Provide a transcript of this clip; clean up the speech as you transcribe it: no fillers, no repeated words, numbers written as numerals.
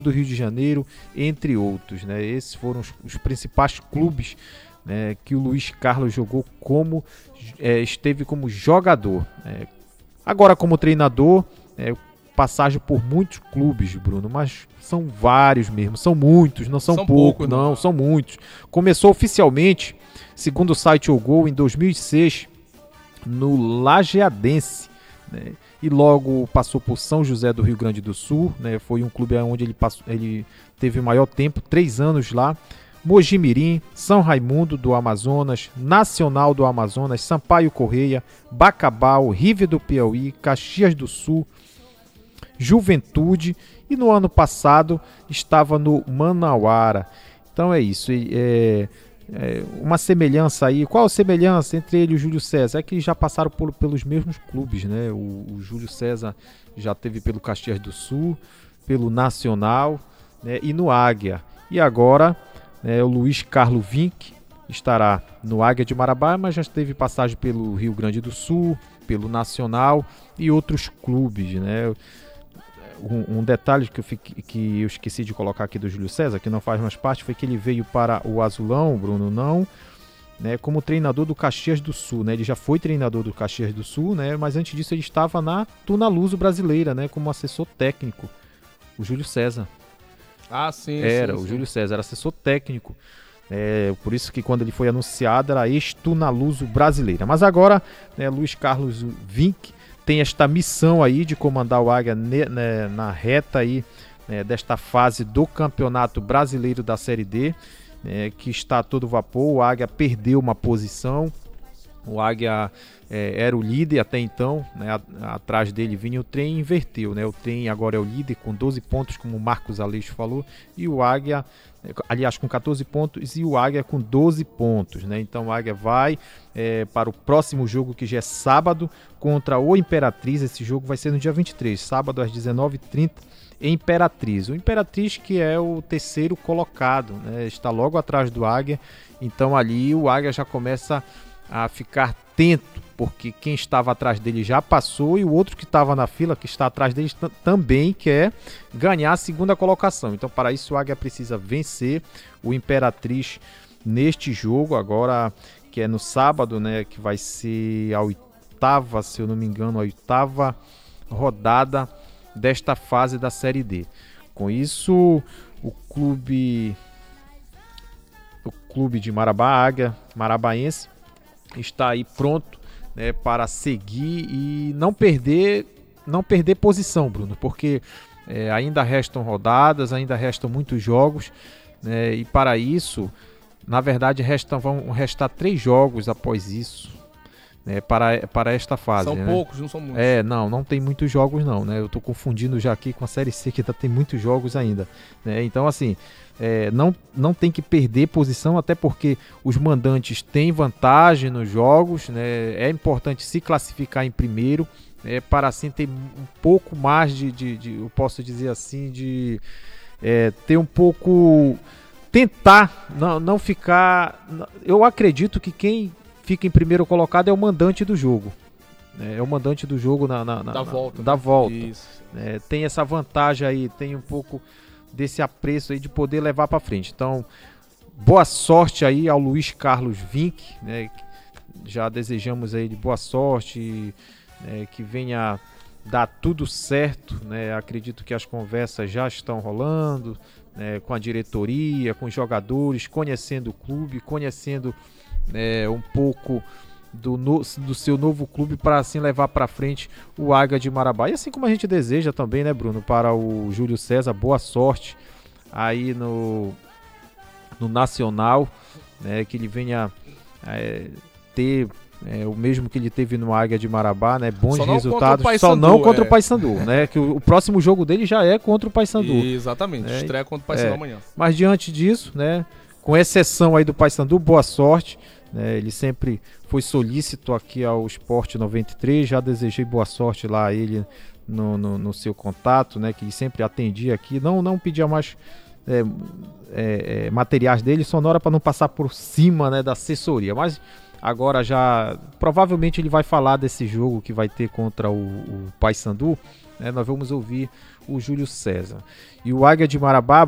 do Rio de Janeiro, entre outros, né? Esses foram os principais clubes, né, que o Luiz Carlos jogou esteve como jogador. Agora como treinador, passagem por muitos clubes, Bruno, mas são vários mesmo, são muitos, não são poucos, não, são muitos. Começou oficialmente, segundo o site O Gol, em 2006, no Lajeadense, né? E logo passou por São José do Rio Grande do Sul, né? Foi um clube onde ele teve o maior tempo, 3 anos lá. Mojimirim, São Raimundo do Amazonas, Nacional do Amazonas, Sampaio Correia, Bacabal, River do Piauí, Caxias do Sul, Juventude, e no ano passado estava no Manauara. Então é isso. Uma semelhança aí. Qual a semelhança entre ele e o Júlio César? É que já passaram pelos mesmos clubes, né? O Júlio César já teve pelo Caxias do Sul, pelo Nacional, né? E no Águia. E agora, o Luiz Carlos Vinck estará no Águia de Marabá, mas já teve passagem pelo Rio Grande do Sul, pelo Nacional e outros clubes, né? Um detalhe que eu esqueci de colocar aqui do Júlio César, que não faz mais parte, foi que ele veio para o Azulão, Bruno, né, como treinador do Caxias do Sul, né? Ele já foi treinador do Caxias do Sul, né? Mas antes disso ele estava na Tunaluso brasileira, né? Como assessor técnico, o Júlio César. Ah, sim. O Júlio César era assessor técnico. Por isso que quando ele foi anunciado era ex-Tunaluso brasileira. Mas agora, né, Luiz Carlos Vinck tem esta missão aí de comandar o Águia na reta aí, né, desta fase do Campeonato Brasileiro da Série D, que está a todo vapor. O Águia perdeu uma posição. O Águia era o líder até então, né? Atrás dele vinha o Trem e inverteu, né? O Trem agora é o líder com 12 pontos, como o Marcos Aleixo falou, e o Águia, aliás, com 14 pontos, e o Águia com 12 pontos, né? Então o Águia vai para o próximo jogo, que já é sábado, contra o Imperatriz. Esse jogo vai ser no dia 23, sábado às 19h30, em Imperatriz. O Imperatriz, que é o terceiro colocado, né? Está logo atrás do Águia, então ali o Águia já começa a ficar atento, porque quem estava atrás dele já passou e o outro que estava na fila, que está atrás dele, também quer ganhar a segunda colocação. Então, para isso, o Águia precisa vencer o Imperatriz neste jogo, agora que é no sábado, né, que vai ser a 8ª, se eu não me engano, a 8ª rodada desta fase da Série D. Com isso, o clube de Marabá, Águia Marabaense, está aí pronto, né, para seguir e não perder posição, Bruno, porque ainda restam rodadas, ainda restam muitos jogos, né, e para isso, na verdade, vão restar 3 jogos após isso, né, para esta fase. São, né? Poucos, não são muitos. Não tem muitos jogos não, né? Eu estou confundindo já aqui com a Série C, que ainda tem muitos jogos ainda, né? Então, assim, não tem que perder posição, até porque os mandantes têm vantagem nos jogos, né? É importante se classificar em primeiro, para assim ter um pouco mais eu posso dizer assim, de ter um pouco, tentar não ficar. Eu acredito que quem fica em primeiro colocado é o mandante do jogo. É o mandante do jogo da volta. Isso. Tem essa vantagem aí, tem um pouco desse apreço aí de poder levar para frente. Então, boa sorte aí ao Luiz Carlos Vinck, né? Já desejamos aí de boa sorte, que venha dar tudo certo, né? Acredito que as conversas já estão rolando, né, com a diretoria, com os jogadores, conhecendo o clube, conhecendo um pouco do seu novo clube, para assim levar para frente o Águia de Marabá. E assim como a gente deseja também, né, Bruno, para o Júlio César, boa sorte aí no Nacional, né, que ele venha ter o mesmo que ele teve no Águia de Marabá, né, bons resultados, só não contra o Paysandu, né, que o próximo jogo dele já é contra o Paysandu. Exatamente, estreia contra o Paysandu amanhã. Mas diante disso, né, com exceção aí do Paysandu, boa sorte. Ele sempre foi solícito aqui ao Sport 93, já desejei boa sorte lá a ele no seu contato, né, que ele sempre atendia aqui, não pedia mais materiais dele, só na hora para não passar por cima, né, da assessoria, mas agora já provavelmente ele vai falar desse jogo que vai ter contra o Paysandu, né, nós vamos ouvir o Júlio César. E o Águia de Marabá